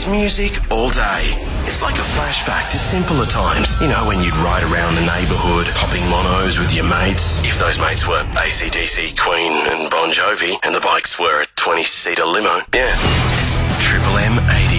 It's music all day. It's like a flashback to simpler times. You know, when you'd ride around the neighbourhood, popping monos with your mates. If those mates were AC/DC, Queen and Bon Jovi, and the bikes were a 20-seater limo. Yeah. Triple M 80.